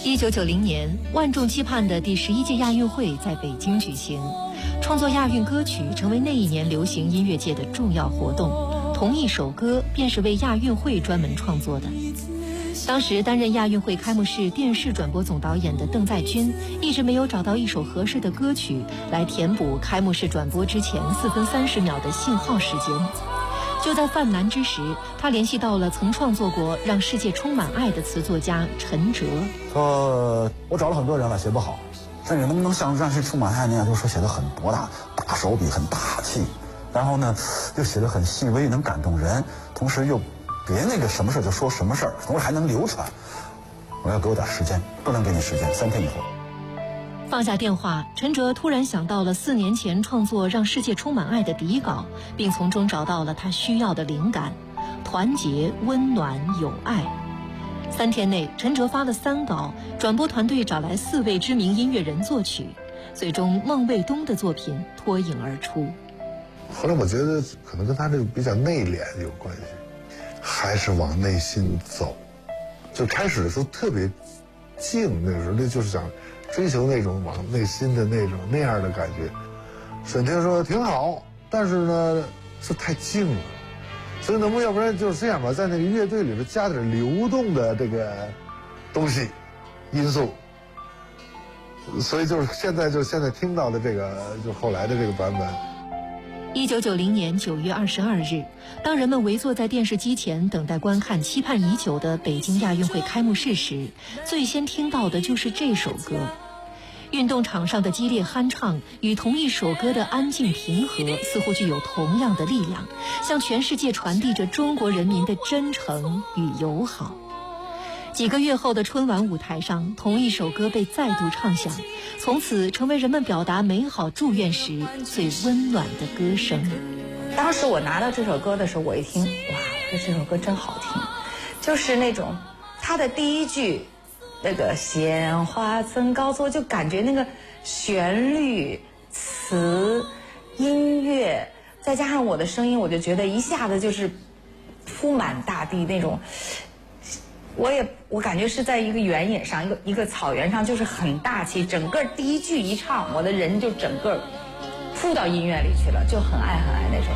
1990年，万众期盼的第11届亚运会在北京举行，创作亚运歌曲成为那一年流行音乐界的重要活动。同一首歌便是为亚运会专门创作的。当时担任亚运会开幕式电视转播总导演的邓在军一直没有找到一首合适的歌曲来填补开幕式转播之前4分30秒的信号时间。就在犯难之时，他联系到了曾创作过《让世界充满爱》的词作家陈哲。 说我找了很多人了，写不好，但是能不能像《让世界充满爱》那样，就是说写得很博大，大手笔，很大气，然后呢又写得很细微，能感动人，同时又别那个什么事就说什么事，同时还能流传。我要给我点时间，不能给你时间，3天以后。 放下电话，陈哲突然想到了4年前创作《让世界充满爱》的底稿，并从中找到了他需要的灵感：团结、温暖、有爱。3天内，陈哲发了3稿，转播团队找来4位知名音乐人作曲，最终孟卫东的作品脱颖而出。 后来我觉得可能跟他这个比较内敛有关系，还是往内心走。就开始的时候特别静，那个时候那就是想追求那种往内心的那样的感觉。沈天说挺好，但是呢是太静了，所以能不能要不然就是这样吧，在那个乐队里边加点流动的这个东西因素。所以就是现在听到的这个，就后来的这个版本。 1990年9月22日，当人们围坐在电视机前等待观看期盼已久的北京亚运会开幕式时，最先听到的就是这首歌。运动场上的激烈酣畅与同一首歌的安静平和似乎具有同样的力量，向全世界传递着中国人民的真诚与友好。几个月后的春晚舞台上，同一首歌被再度唱响，从此成为人们表达美好祝愿时最温暖的歌声。 当时我拿到这首歌的时候，我一听，哇，我说这首歌真好听，就是那种它的第一句那个鲜花增高座，就感觉那个旋律、词、音乐，再加上我的声音，我就觉得一下子就是铺满大地那种。我感觉是在一个原野上，一个草原上，就是很大气。整个第一句一唱，我的人就整个扑到音乐里去了，就很爱那首